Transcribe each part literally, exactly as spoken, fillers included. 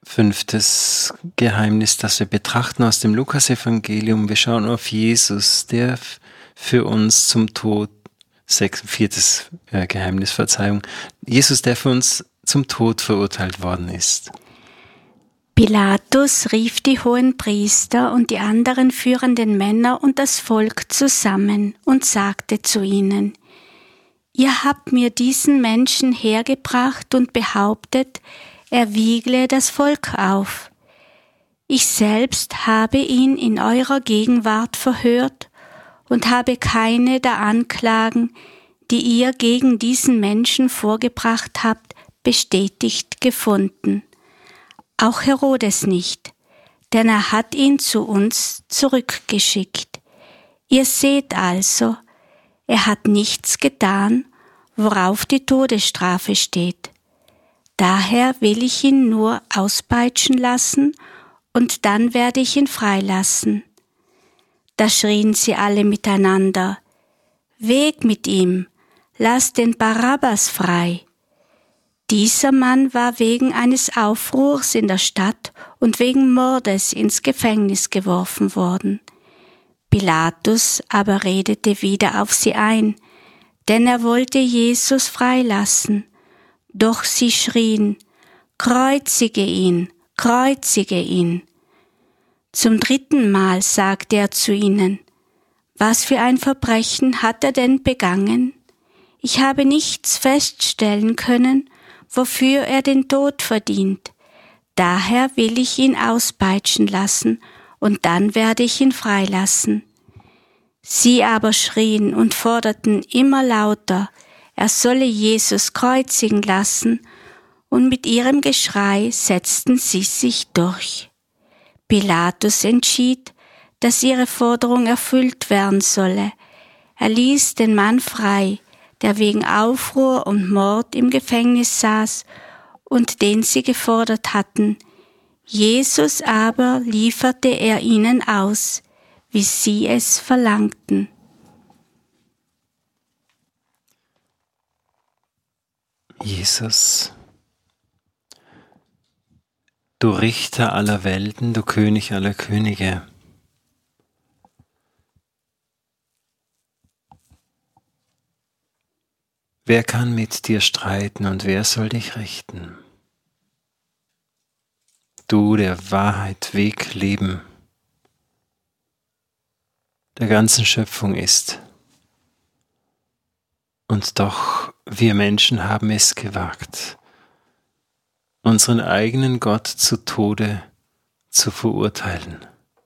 Fünftes Geheimnis, das wir betrachten aus dem Lukasevangelium. Wir schauen auf Jesus, der für uns zum Tod, sechs, viertes äh, Geheimnis, Verzeihung, Jesus, der für uns zum Tod verurteilt worden ist. Pilatus rief die Hohenpriester und die anderen führenden Männer und das Volk zusammen und sagte zu ihnen: Ihr habt mir diesen Menschen hergebracht und behauptet, er wiegle das Volk auf. Ich selbst habe ihn in eurer Gegenwart verhört und habe keine der Anklagen, die ihr gegen diesen Menschen vorgebracht habt, bestätigt gefunden. Auch Herodes nicht, denn er hat ihn zu uns zurückgeschickt. Ihr seht also, er hat nichts getan, worauf die Todesstrafe steht. Daher will ich ihn nur auspeitschen lassen, und dann werde ich ihn freilassen. Da schrien sie alle miteinander: Weg mit ihm, lasst den Barabbas frei. Dieser Mann war wegen eines Aufruhrs in der Stadt und wegen Mordes ins Gefängnis geworfen worden. Pilatus aber redete wieder auf sie ein, denn er wollte Jesus freilassen. Doch sie schrien: Kreuzige ihn, kreuzige ihn. Zum dritten Mal sagte er zu ihnen: Was für ein Verbrechen hat er denn begangen? Ich habe nichts feststellen können, wofür er den Tod verdient. Daher will ich ihn auspeitschen lassen, und dann werde ich ihn freilassen. Sie aber schrien und forderten immer lauter, er solle Jesus kreuzigen lassen, und mit ihrem Geschrei setzten sie sich durch. Pilatus entschied, dass ihre Forderung erfüllt werden solle. Er ließ den Mann frei, der wegen Aufruhr und Mord im Gefängnis saß und den sie gefordert hatten. Jesus aber lieferte er ihnen aus, wie sie es verlangten. Jesus, du Richter aller Welten, du König aller Könige, wer kann mit dir streiten und wer soll dich richten? Du, der Wahrheit, Weg, Leben der ganzen Schöpfung ist. Und doch, wir Menschen haben es gewagt, unseren eigenen Gott zu Tode zu verurteilen.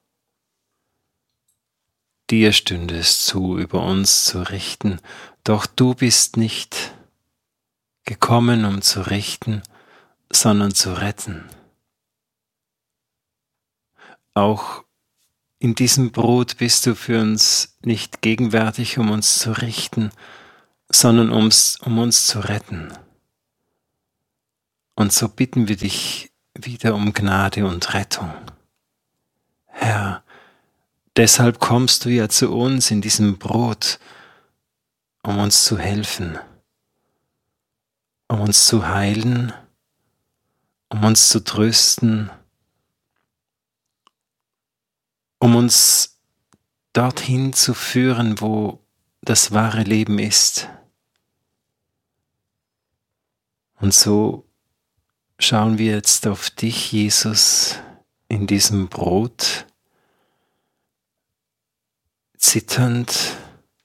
Dir stünde es zu, über uns zu richten, doch du bist nicht gekommen, um zu richten, sondern zu retten. Auch in diesem Brot bist du für uns nicht gegenwärtig, um uns zu richten, sondern ums, um uns zu retten. Und so bitten wir dich wieder um Gnade und Rettung. Herr, deshalb kommst du ja zu uns in diesem Brot, um uns zu helfen, um uns zu heilen, um uns zu trösten, um uns dorthin zu führen, wo das wahre Leben ist. Und so schauen wir jetzt auf dich, Jesus, in diesem Brot, zitternd,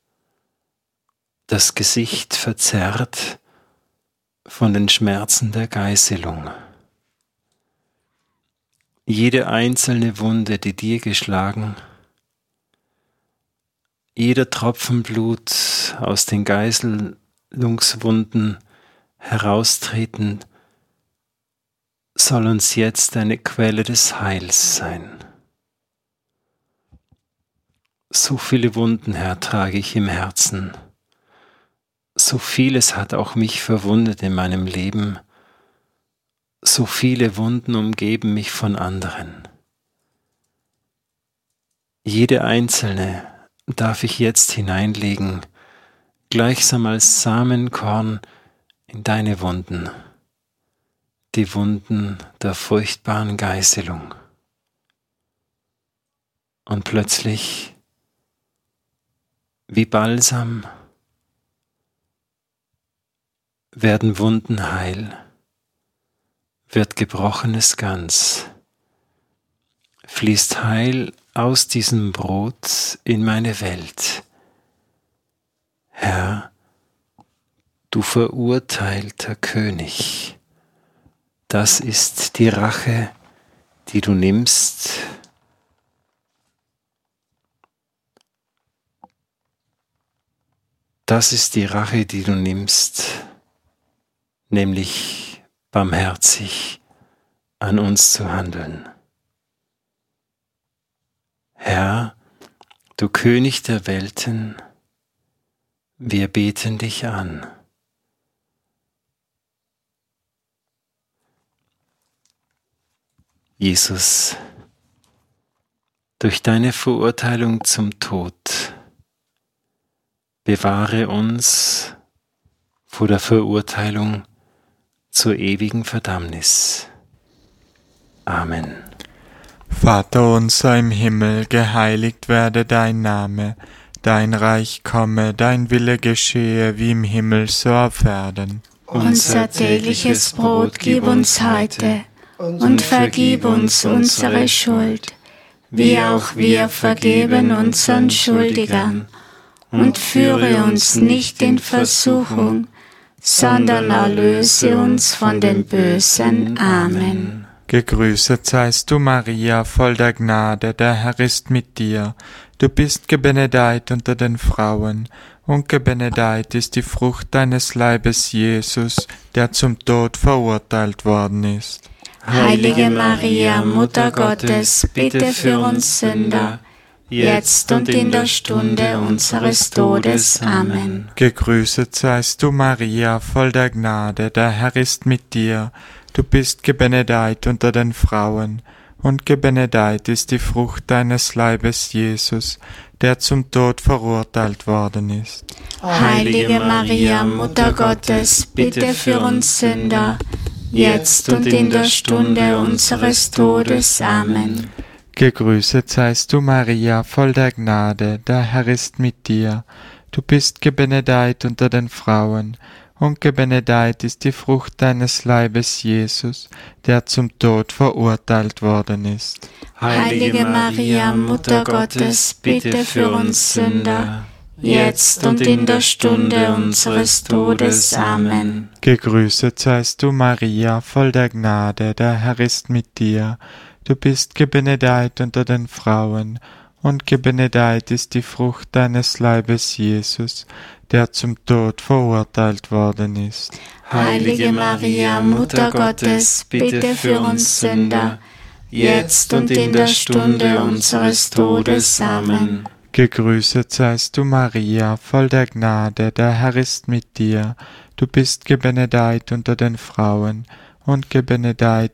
das Gesicht verzerrt von den Schmerzen der Geißelung. Jede einzelne Wunde, die dir geschlagen, jeder Tropfen Blut aus den Geißelungswunden heraustreten, soll uns jetzt eine Quelle des Heils sein. So viele Wunden, Herr, trage ich im Herzen. So vieles hat auch mich verwundet in meinem Leben. So viele Wunden umgeben mich von anderen. Jede einzelne darf ich jetzt hineinlegen, gleichsam als Samenkorn in deine Wunden. die Wunden der furchtbaren Geißelung. Und plötzlich, wie Balsam, werden Wunden heil, wird Gebrochenes ganz, fließt Heil aus diesem Brot in meine Welt. Herr, du verurteilter König, das ist die Rache, die du nimmst. Das ist die Rache, die du nimmst, nämlich barmherzig an uns zu handeln. Herr, du König der Welten, wir beten dich an. Jesus, durch deine Verurteilung zum Tod, bewahre uns vor der Verurteilung zur ewigen Verdammnis. Amen. Vater unser im Himmel, geheiligt werde dein Name, dein Reich komme, dein Wille geschehe, wie im Himmel so auf Erden. Unser tägliches Brot gib uns heute und vergib uns unsere Schuld, wie auch wir vergeben unseren Schuldigern. Und führe uns nicht in Versuchung, sondern erlöse uns von dem Bösen. Amen. Gegrüßet seist du, Maria, voll der Gnade, der Herr ist mit dir. Du bist gebenedeit unter den Frauen, und gebenedeit ist die Frucht deines Leibes, Jesus, der zum Tod verurteilt worden ist. Heilige Maria, Mutter Gottes, bitte für uns Sünder, jetzt und in der Stunde unseres Todes. Amen. Gegrüßet seist du, Maria, voll der Gnade, der Herr ist mit dir. Du bist gebenedeit unter den Frauen, und gebenedeit ist die Frucht deines Leibes, Jesus, der zum Tod verurteilt worden ist. Heilige Maria, Mutter Gottes, bitte für uns Sünder, jetzt und in der Stunde unseres Todes. Amen. Gegrüßet seist du, Maria, voll der Gnade, der Herr ist mit dir. Du bist gebenedeit unter den Frauen, und gebenedeit ist die Frucht deines Leibes, Jesus, der zum Tod verurteilt worden ist. Heilige Maria, Mutter Gottes, bitte für uns Sünder, jetzt und in der Stunde unseres Todes. Amen. Gegrüßet seist du, Maria, voll der Gnade, der Herr ist mit dir. Du bist gebenedeit unter den Frauen, und gebenedeit ist die Frucht deines Leibes, Jesus, der zum Tod verurteilt worden ist. Heilige Maria, Mutter Gottes, bitte für uns Sünder, jetzt und in der Stunde unseres Todes. Amen. Gegrüßet seist du, Maria, voll der Gnade, der Herr ist mit dir. Du bist gebenedeit unter den Frauen, und gebenedeit